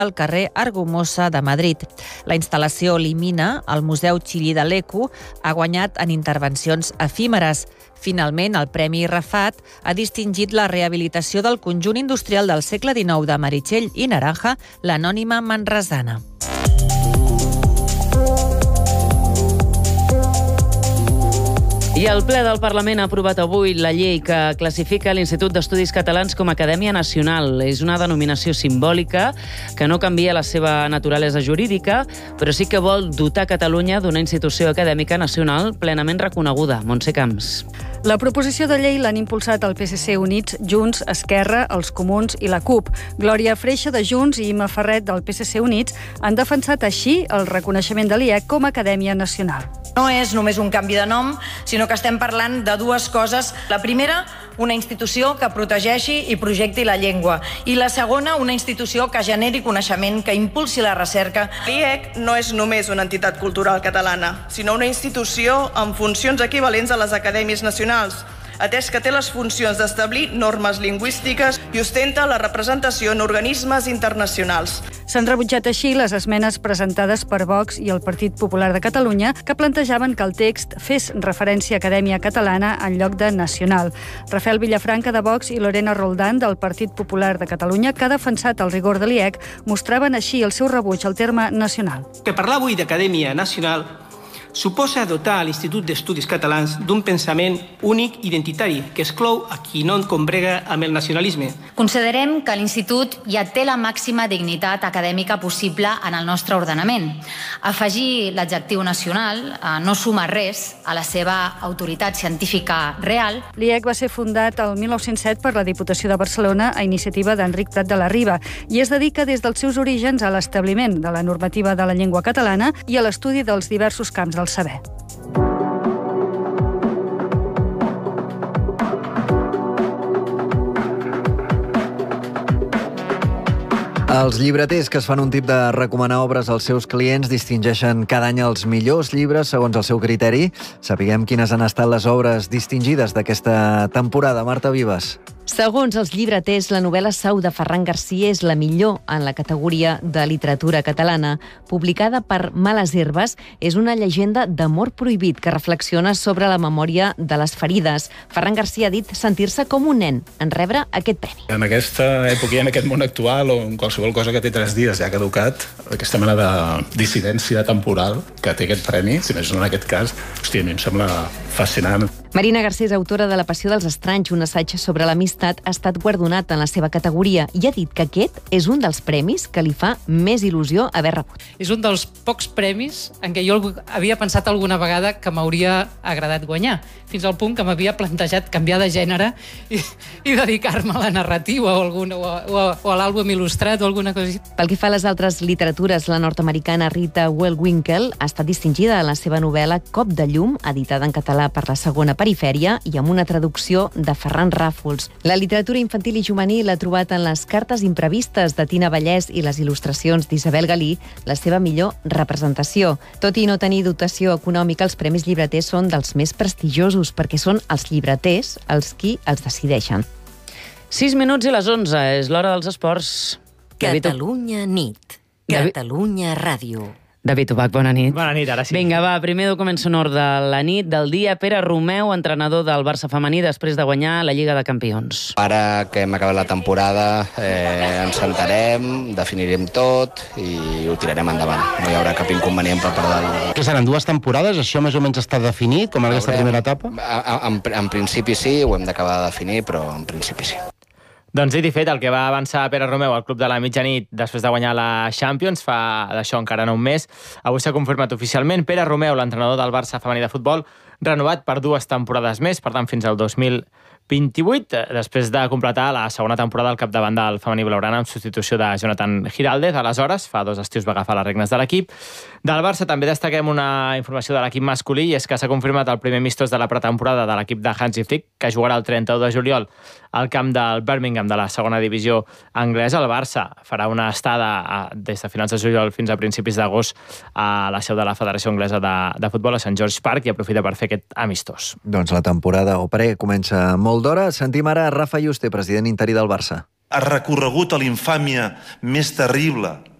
al carrer Argumosa de Madrid. La instal·lació Limina, al Museu Xilí de l'Eco, ha guanyat en intervencions efímeres. Finalment, el Premi Rafat ha distingit la rehabilitació del conjunt industrial del segle XIX de Meritxell i Naranja, l'anònima manresana. I el ple del Parlament ha aprovat avui la llei que classifica l'Institut d'Estudis Catalans com a Acadèmia Nacional. És una denominació simbòlica que no canvia la seva naturalesa jurídica, però sí que vol dotar Catalunya d'una institució acadèmica nacional plenament reconeguda. Montse Camps. La proposició de llei l'han impulsat el PSC Units, Junts, Esquerra, els Comuns i la CUP. Glòria Freixa de Junts i Imma Ferret del PSC Units han defensat així el reconeixement de l'IEC com a Acadèmia Nacional. No és només un canvi de nom, sinó que estem parlant de dues coses. La primera, una institució que protegeixi i projecti la llengua. I la segona, una institució que generi coneixement, que impulsi la recerca. L'IEC no és només una entitat cultural catalana, sinó una institució amb funcions equivalents a les acadèmies nacionals, atès que té les funcions d'establir normes lingüístiques i ostenta la representació en organismes internacionals. S'han rebutjat així les esmenes presentades per Vox i el Partit Popular de Catalunya, que plantejaven que el text fes referència a Acadèmia Catalana en lloc de nacional. Rafael Villafranca de Vox i Lorena Roldán del Partit Popular de Catalunya, que ha defensat el rigor de l'IEC, mostraven així el seu rebuig al terme nacional. Que parlar avui d'Acadèmia Nacional suposa dotar l'Institut d'Estudis Catalans d'un pensament únic i identitari que exclou a qui no combrega amb el nacionalisme. Considerem que l'Institut ja té la màxima dignitat acadèmica possible en el nostre ordenament. Afegir l'adjectiu nacional no suma res a la seva autoritat científica real. L'IEC va ser fundat el 1907 per la Diputació de Barcelona a iniciativa d'Enric Prat de la Riba i es dedica des dels seus orígens a l'establiment de la normativa de la llengua catalana i a l'estudi dels diversos camps del saber. Els llibreters que es fan un tip de recomanar obres als seus clients distingeixen cada any els millors llibres segons el seu criteri. Sapiguem quines han estat les obres distingides d'aquesta temporada. Marta Vives. Segons els llibreters, la novel·la Sau de Ferran Garcia és la millor en la categoria de literatura catalana. Publicada per Males Herbes, és una llegenda d'amor prohibit que reflexiona sobre la memòria de les ferides. Ferran Garcia ha dit sentir-se com un nen en rebre aquest premi. En aquesta època i en aquest món actual, o en qualsevol cosa que té 3 dies ja ha caducat, aquesta mena de dissidència temporal que té aquest premi, si més no en aquest cas, hòstia, a mi em sembla fascinant. Marina Garcés, autora de La passió dels estranys, un assaig sobre l'amistat, ha estat guardonat en la seva categoria i ha dit que aquest és un dels premis que li fa més il·lusió haver rebut. És un dels pocs premis en què jo havia pensat alguna vegada que m'hauria agradat guanyar, fins al punt que m'havia plantejat canviar de gènere i dedicar-me a la narrativa o a l'àlbum il·lustrat o alguna cosa així. Pel que fa a les altres literatures, la nord-americana Rita Wellwinkle ha estat distingida en la seva novel·la Cop de llum, editada en català per la Segona Perifèria i amb una traducció de Ferran Ràfols. La literatura infantil i juvenil ha trobat en les cartes imprevistes de Tina Vallès i les il·lustracions d'Isabel Galí la seva millor representació. Tot i no tenir dotació econòmica, els premis llibreters són dels més prestigiosos perquè són els llibreters els qui els decideixen. 6 minuts i les 11, és l'hora dels esports. Catalunya nit. Catalunya ràdio. David Ubach, bona nit. Bona nit, ara sí. Vinga, va, primer document sonor de la nit, del dia. Pere Romeu, entrenador del Barça femení, després de guanyar la Lliga de Campions. Ara que hem acabat la temporada, ens sentarem, definirem tot i ho tirarem endavant. No hi haurà cap inconvenient per part del... Que seran 2 temporades? Això més o menys està definit, com en aquesta primera etapa? En principi sí, ho hem d'acabar de definir, però en principi sí. Doncs dit i fet, el que va avançar Pere Romeu al club de la mitjanit després de guanyar la Champions fa d'això encara no un mes. Avui s'ha confirmat oficialment. Pere Romeu, l'entrenador del Barça femení de futbol, renovat per 2 temporades més, per tant fins al 2028, després de completar la segona temporada al capdavant del femení blaugrana en substitució de Jonathan Giraldez. Aleshores, fa 2 estius va agafar les regnes de l'equip. Del Barça també destaquem una informació de l'equip masculí, i és que s'ha confirmat el primer amistós de la pretemporada de l'equip de Hansi Flick, que jugarà el 31 de juliol al camp del Birmingham de la segona divisió anglesa. El Barça farà una estada des de finals de juliol fins a principis d'agost a la seu de la Federació Anglesa de Futbol a St. George Park i aprofita per fer aquest amistós. Doncs la temporada o comença molt d'hora. Sentim ara Rafa Yuste, president interí del Barça. ha recorregut a l'infàmia més terrible